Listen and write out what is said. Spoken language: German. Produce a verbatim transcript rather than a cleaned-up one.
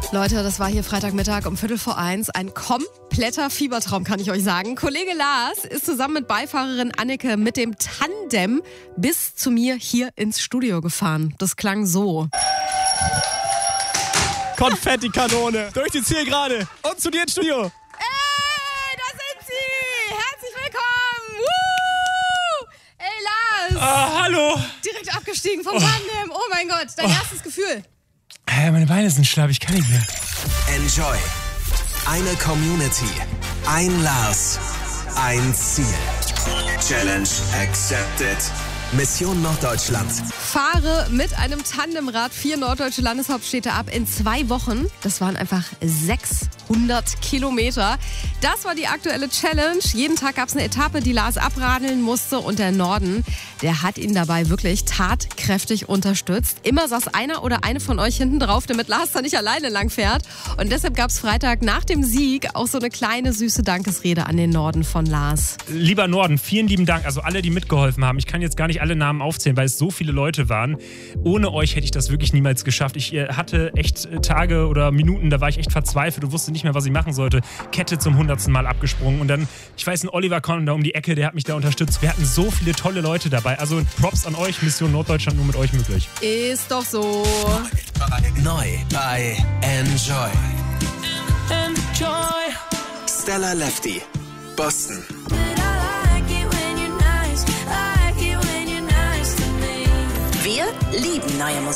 Leute, das war hier Freitagmittag um Viertel vor eins. Ein kompletter Fiebertraum, kann ich euch sagen. Kollege Lars ist zusammen mit Beifahrerin Anneke mit dem Tandem bis zu mir hier ins Studio gefahren. Das klang so. Konfettikanone durch die Zielgerade und zu dir ins Studio. Ey, da sind sie! Herzlich willkommen! Woo! Ey, Lars! Ah, hallo! Direkt abgestiegen vom Tandem. Oh mein Gott, dein oh. erstes Gefühl. Äh, meine Beine sind schlapp, ich kann nicht mehr. Enjoy. Eine Community. Ein Lars. Ein Ziel. Challenge accepted. Mission Norddeutschland. Fahre mit einem Tandemrad vier norddeutsche Landeshauptstädte ab in zwei Wochen. Das waren einfach sechshundert Kilometer. Das war die aktuelle Challenge. Jeden Tag gab es eine Etappe, die Lars abradeln musste. Und der Norden, der hat ihn dabei wirklich tatkräftig unterstützt. Immer saß einer oder eine von euch hinten drauf, damit Lars da nicht alleine lang fährt. Und deshalb gab es Freitag nach dem Sieg auch so eine kleine süße Dankesrede an den Norden von Lars. Lieber Norden, vielen lieben Dank. Also alle, die mitgeholfen haben. Ich kann jetzt gar nicht alle Namen aufzählen, weil es so viele Leute waren. Ohne euch hätte ich das wirklich niemals geschafft. Ich äh, hatte echt Tage oder Minuten, da war ich echt verzweifelt und wusste nicht mehr, was ich machen sollte. Kette zum hundertsten Mal abgesprungen und dann, ich weiß, ein Oliver kam da um die Ecke, der hat mich da unterstützt. Wir hatten so viele tolle Leute dabei. Also Props an euch, Mission Norddeutschland nur mit euch möglich. Ist doch so. Neu bei Enjoy. Enjoy. Stella Lefty, Boston. Wir lieben neue Musik.